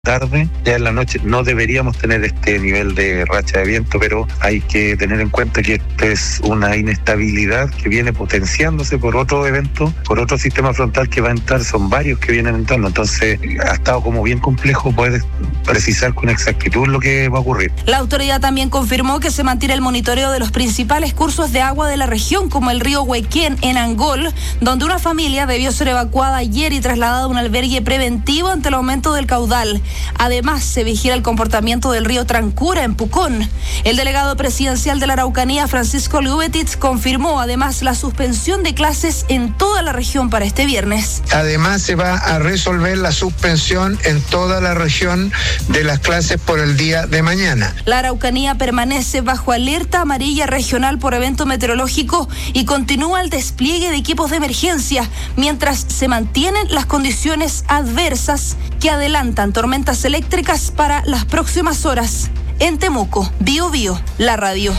tarde, ya en la noche no deberíamos tener este nivel de racha de viento, pero hay que tener en cuenta que esta es una inestabilidad que viene potenciándose por otro evento, por otro sistema frontal que va a entrar, son varios que vienen entrando, entonces ha estado como bien complejo poder precisar con exactitud lo que va a ocurrir. La autoridad también confirmó que se mantiene el monitoreo de los principales cursos de agua de la región, como el río Huequén en Angol, donde una familia debió ser evacuada ayer y trasladada a un albergue preventivo ante el aumento del caudal. Además, se vigila el comportamiento del río Trancura en Pucón. El delegado presidencial de la Araucanía, Francisco Lubetitz, confirmó además la suspensión de clases en toda la región para este viernes. Además, se va a resolver la suspensión en toda la región de las clases por el día de mañana. La Araucanía permanece bajo alerta amarilla regional por evento meteorológico y continúa el despliegue de equipos de emergencia, mientras se mantienen las condiciones adversas que adelantan tormentas eléctricas para las próximas horas. En Temuco, Bío Bío, la radio.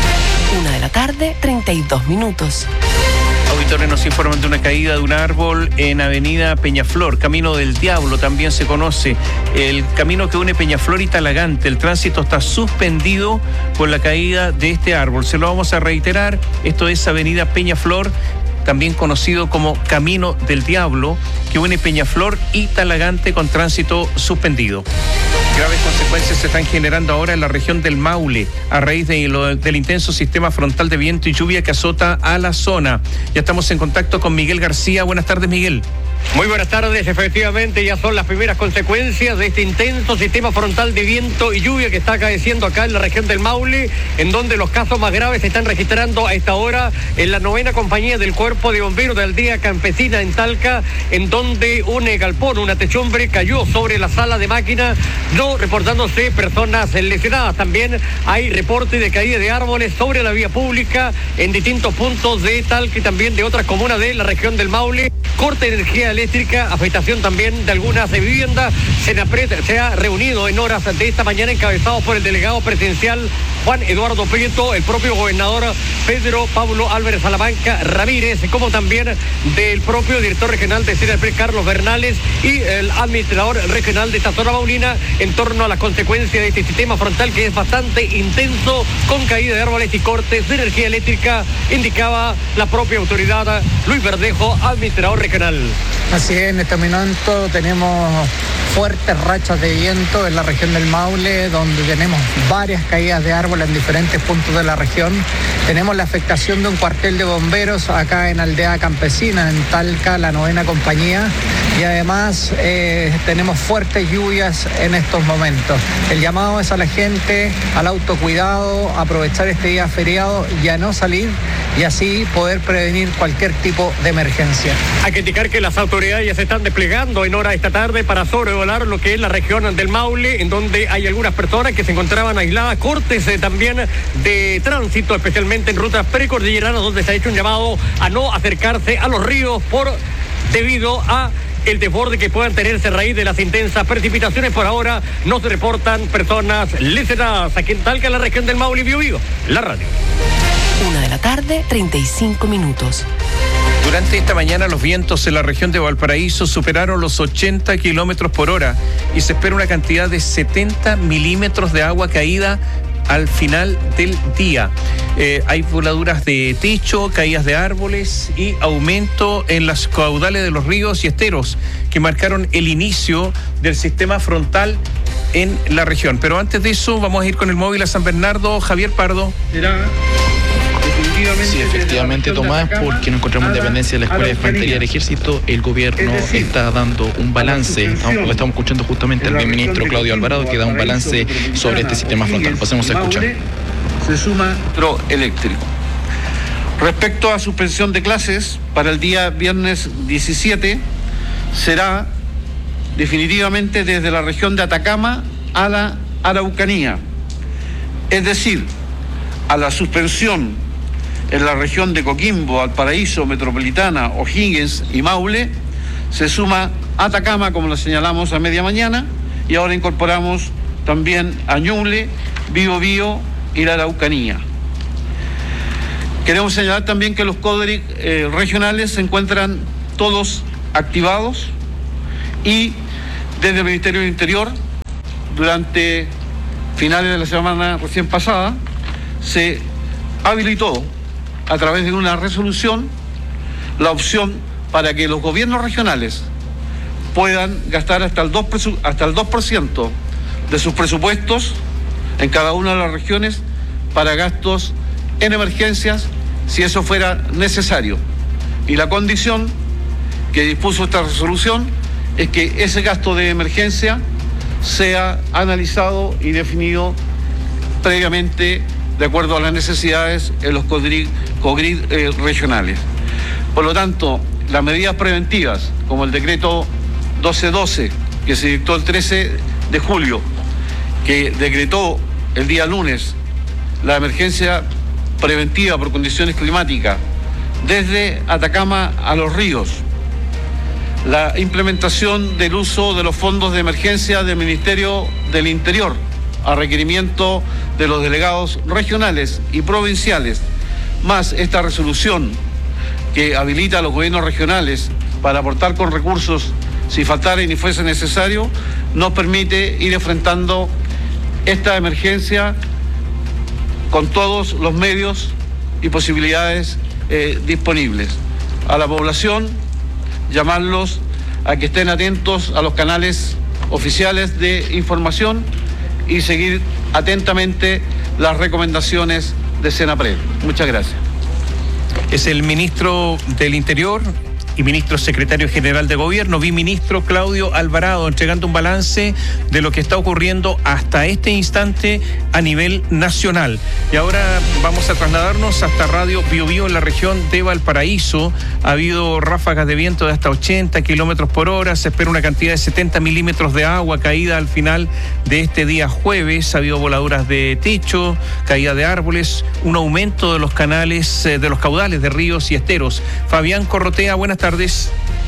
1:32 p.m. Auditores nos informan de una caída de un árbol en Avenida Peñaflor, Camino del Diablo, también se conoce. El camino que une Peñaflor y Talagante, el tránsito está suspendido por la caída de este árbol. Se lo vamos a reiterar, esto es Avenida Peñaflor, también conocido como Camino del Diablo, que une Peñaflor y Talagante con tránsito suspendido. Graves consecuencias se están generando ahora en la región del Maule a raíz del intenso sistema frontal de viento y lluvia que azota a la zona. Ya estamos en contacto con Miguel García. Buenas tardes, Miguel. Muy buenas tardes, efectivamente ya son las primeras consecuencias de este intenso sistema frontal de viento y lluvia que está acaeciendo acá en la región del Maule, en donde los casos más graves se están registrando a esta hora en la 9ª compañía del Cuerpo de Bomberos de Aldea Campesina en Talca, en donde un galpón, una techumbre cayó sobre la sala de máquina, no reportándose personas lesionadas. También hay reporte de caída de árboles sobre la vía pública en distintos puntos de Talca y también de otras comunas de la región del Maule. Corte de energía eléctrica, afectación también de algunas viviendas. Senapred se ha reunido en horas de esta mañana, encabezado por el delegado presidencial Juan Eduardo Prieto, el propio gobernador Pedro Pablo Álvarez Salamanca Ramírez, como también del propio director regional de Senapred Carlos Bernales y el administrador regional de esta zona maulina, en torno a las consecuencias de este sistema frontal que es bastante intenso, con caída de árboles y cortes de energía eléctrica, indicaba la propia autoridad. Luis Verdejo, administrador regional. Así es, en este momento tenemos fuertes rachas de viento en la región del Maule, donde tenemos varias caídas de árboles en diferentes puntos de la región. Tenemos la afectación de un cuartel de bomberos acá en Aldea Campesina, en Talca, la 9ª compañía, y además tenemos fuertes lluvias en estos momentos. El llamado es a la gente al autocuidado, aprovechar este día feriado y a no salir, y así poder prevenir cualquier tipo de emergencia. Hay que indicar que las autoridades ya se están desplegando en hora de esta tarde para sobrevolar lo que es la región del Maule, en donde hay algunas personas que se encontraban aisladas, cortes también de tránsito, especialmente en rutas precordilleranas, donde se ha hecho un llamado a no acercarse a los ríos debido a el desborde que puedan tenerse a raíz de las intensas precipitaciones. Por ahora no se reportan personas lesionadas aquí en Talca, en la región del Maule y Bío Bío, la radio. 1:35 p.m. Durante esta mañana los vientos en la región de Valparaíso superaron los 80 kilómetros por hora y se espera una cantidad de 70 milímetros de agua caída al final del día. Hay voladuras de techo, caídas de árboles y aumento en las caudales de los ríos y esteros que marcaron el inicio del sistema frontal en la región. Pero antes de eso vamos a ir con el móvil a San Bernardo. Javier Pardo. Sí, efectivamente, Tomás, porque nos encontramos en dependencia de la Escuela de Infantería del Ejército. El gobierno está dando un balance. Estamos escuchando justamente al ministro Claudio Alvarado, que da un balance sobre este sistema frontal. Pasemos a escuchar. Se suma eléctrico. Respecto a suspensión de clases, para el día viernes 17 será definitivamente desde la región de Atacama a la Araucanía. Es decir, a la suspensión en la región de Coquimbo, Valparaíso, Metropolitana, O'Higgins y Maule, se suma Atacama, como lo señalamos a media mañana, y ahora incorporamos también a Ñuble, Bío Bío y la Araucanía. Queremos señalar también que los CODRIC regionales se encuentran todos activados y desde el Ministerio del Interior durante finales de la semana recién pasada, se habilitó a través de una resolución la opción para que los gobiernos regionales puedan gastar hasta el 2% de sus presupuestos en cada una de las regiones para gastos en emergencias, si eso fuera necesario. Y la condición que dispuso esta resolución es que ese gasto de emergencia sea analizado y definido previamente de acuerdo a las necesidades en los COGRID regionales. Por lo tanto, las medidas preventivas, como el decreto 1212, que se dictó el 13 de julio, que decretó el día lunes la emergencia preventiva por condiciones climáticas desde Atacama a los ríos, la implementación del uso de los fondos de emergencia del Ministerio del Interior a requerimiento de los delegados regionales y provinciales, más esta resolución que habilita a los gobiernos regionales para aportar con recursos si faltara y ni fuese necesario, nos permite ir enfrentando esta emergencia con todos los medios y posibilidades disponibles. A la población, llamarlos a que estén atentos a los canales oficiales de información y seguir atentamente las recomendaciones de Senapred. Muchas gracias. Es el ministro del Interior y ministro secretario general de Gobierno, biministro Claudio Alvarado, entregando un balance de lo que está ocurriendo hasta este instante a nivel nacional. Y ahora vamos a trasladarnos hasta Radio Biobío en la región de Valparaíso. Ha habido ráfagas de viento de hasta 80 kilómetros por hora. Se espera una cantidad de 70 milímetros de agua caída al final de este día jueves. Ha habido voladuras de techo, caída de árboles, un aumento de los canales, de los caudales de ríos y esteros. Fabián Corrotea, buenas tardes.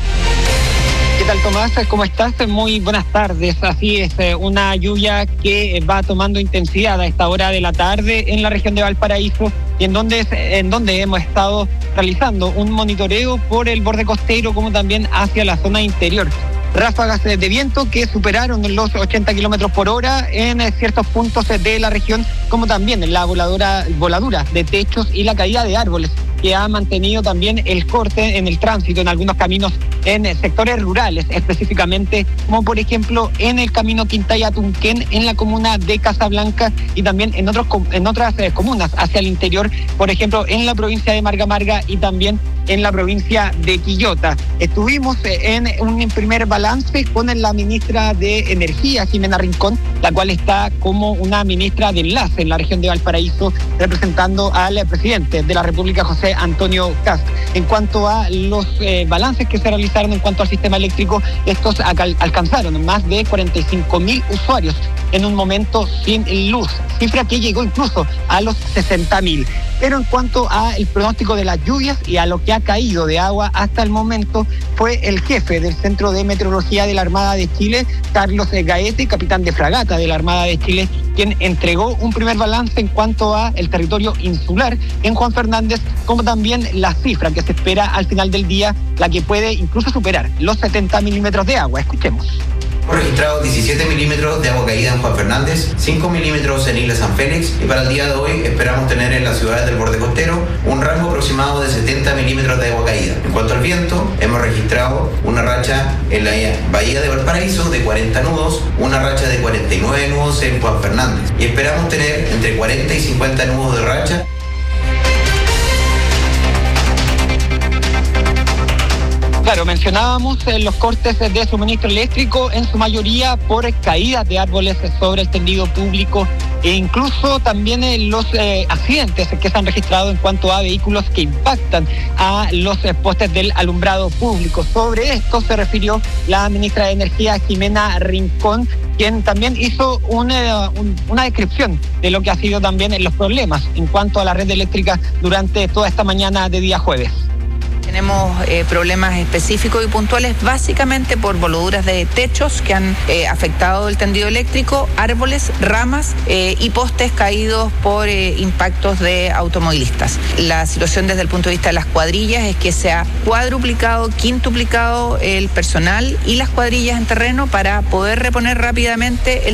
¿Qué tal, Tomás? ¿Cómo estás? Muy buenas tardes. Así es, una lluvia que va tomando intensidad a esta hora de la tarde en la región de Valparaíso y en donde hemos estado realizando un monitoreo por el borde costero como también hacia la zona interior. Ráfagas de viento que superaron los 80 kilómetros por hora en ciertos puntos de la región, como también la voladura de techos y la caída de árboles, que ha mantenido también el corte en el tránsito en algunos caminos en sectores rurales, específicamente como por ejemplo en el camino Quintaya-Tunquén en la comuna de Casablanca y también en otras comunas hacia el interior, por ejemplo en la provincia de Marga Marga y también en la provincia de Quillota. Estuvimos en un primer balance con la ministra de Energía, Jimena Rincón, la cual está como una ministra de enlace en la región de Valparaíso, representando al presidente de la República, José Antonio Kast. En cuanto a los balances que se realizaron en cuanto al sistema eléctrico, estos alcanzaron más de 45.000 usuarios en un momento sin luz, cifra que llegó incluso a los 60.000. Pero en cuanto al pronóstico de las lluvias y a lo que ha caído de agua hasta el momento, fue el jefe del Centro de Meteorología de la Armada de Chile, Carlos Gaete, capitán de fragata de la Armada de Chile, quien entregó un primer balance en cuanto a el territorio insular en Juan Fernández, como también la cifra que se espera al final del día, la que puede incluso superar los 70 milímetros de agua. Escuchemos. Hemos registrado 17 milímetros de agua caída en Juan Fernández, 5 milímetros en Isla San Félix y para el día de hoy esperamos tener en las ciudades del borde costero un rango aproximado de 70 milímetros de agua caída. En cuanto al viento, hemos registrado una racha en la bahía de Valparaíso de 40 nudos, una racha de 49 nudos en Juan Fernández y esperamos tener entre 40 y 50 nudos de racha. Claro, mencionábamos los cortes de suministro eléctrico, en su mayoría por caídas de árboles sobre el tendido público e incluso también los accidentes que se han registrado en cuanto a vehículos que impactan a los postes del alumbrado público. Sobre esto se refirió la ministra de Energía, Jimena Rincón, quien también hizo una descripción de lo que ha sido también los problemas en cuanto a la red eléctrica durante toda esta mañana de día jueves. Tenemos problemas específicos y puntuales básicamente por voladuras de techos que han afectado el tendido eléctrico, árboles, ramas y postes caídos por impactos de automovilistas. La situación desde el punto de vista de las cuadrillas es que se ha cuadruplicado, quintuplicado el personal y las cuadrillas en terreno para poder reponer rápidamente el